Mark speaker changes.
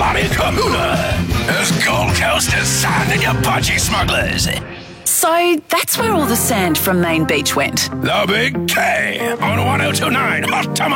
Speaker 1: bloody kahuna! There's Gold Coast as sand in your budgie smugglers.
Speaker 2: So that's where all the sand from Main Beach went.
Speaker 1: The Big K on 1029 Hot Tomato.